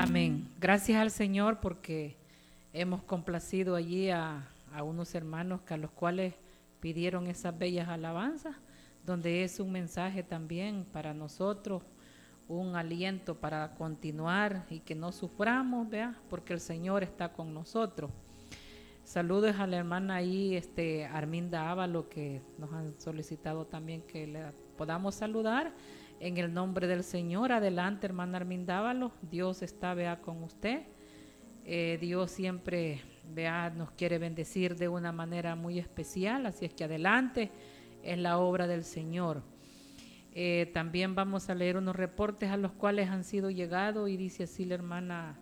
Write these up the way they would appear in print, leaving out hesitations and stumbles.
Amén. Gracias al Señor porque hemos complacido allí a unos hermanos a los cuales pidieron esas bellas alabanzas, donde es un mensaje también para nosotros, un aliento para continuar y que no suframos, ¿vea? Porque el Señor está con nosotros. Saludos a la hermana ahí, Arminda Ávalo, que nos han solicitado también que le podamos saludar en el nombre del Señor. Adelante, hermana Arminda Ávalo, Dios está, vea, con usted. Dios siempre, vea, nos quiere bendecir de una manera muy especial, así es que adelante, es la obra del Señor. También vamos a leer unos reportes a los cuales han sido llegados y dice así la hermana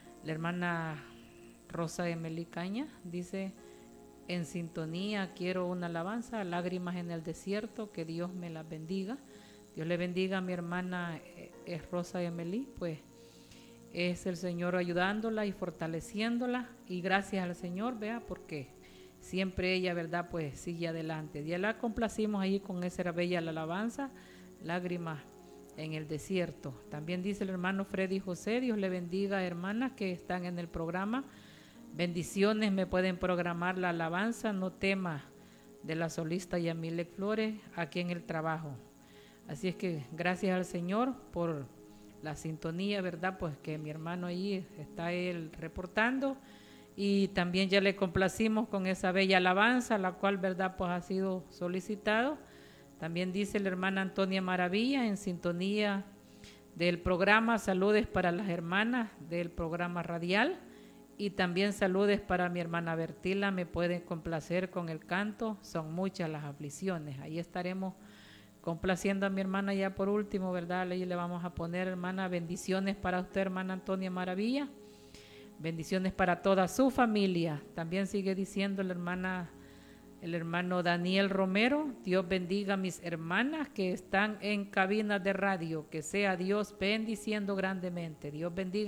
Rosa Emily Caña, dice: en sintonía, quiero una alabanza, lágrimas en el desierto, que Dios me las bendiga. Dios le bendiga a mi hermana Rosa Emily, pues es el Señor ayudándola y fortaleciéndola, y gracias al Señor, vea, porque siempre ella, verdad, pues sigue adelante. Ya la complacimos ahí con esa bella alabanza, lágrimas en el desierto. También dice el hermano Freddy José: Dios le bendiga, hermanas que están en el programa. Bendiciones, me pueden programar la alabanza No Tema de la solista Yamile Flores aquí en el trabajo. Así es que gracias al Señor por la sintonía, verdad, pues que mi hermano ahí está él reportando, y también ya le complacimos con esa bella alabanza, la cual, verdad, pues ha sido solicitado. También dice la hermana Antonia Maravilla: en sintonía del programa, saludes para las hermanas del programa radial. Y también saludes para mi hermana Bertila, me pueden complacer con el canto, son muchas las aflicciones. Ahí estaremos complaciendo a mi hermana ya por último, ¿verdad? Ahí le vamos a poner, hermana, bendiciones para usted, hermana Antonia Maravilla. Bendiciones para toda su familia. También sigue diciendo el hermano Daniel Romero: Dios bendiga a mis hermanas que están en cabinas de radio, que sea Dios bendiciendo grandemente. Dios bendiga.